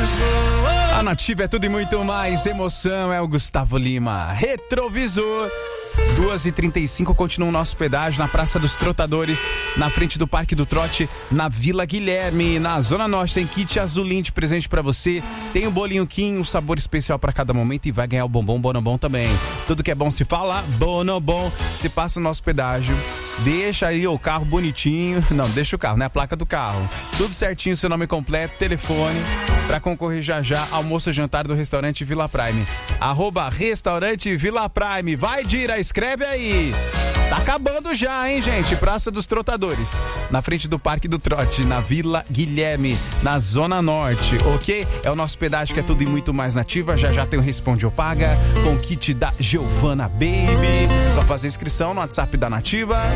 A Nativa é tudo e muito mais. Emoção é o Gustavo Lima. Retrovisor. 2h35, continua o nosso pedágio na Praça dos Trotadores, na frente do Parque do Trote, na Vila Guilherme, na Zona Norte. Tem kit Azulim de presente pra você, tem o bolinho Kim, um sabor especial pra cada momento, e vai ganhar o bombom Bonobom também. Tudo que é bom se fala Bonobom. Se passa no nosso pedágio, deixa aí o carro bonitinho, não, deixa o carro, né, a placa do carro, tudo certinho, seu nome completo, telefone, pra concorrer já almoço e jantar do Restaurante Vila Prime, @Restaurante Vila Prime. Vai, Dira, escreve aí. Tá acabando já, hein, gente? Praça dos Trotadores, na frente do Parque do Trote, na Vila Guilherme, na Zona Norte, ok? É o nosso pedágio que é tudo e muito mais Nativa. Já tem o Responde ou Paga, com o kit da Giovana Baby. Só fazer inscrição no WhatsApp da Nativa.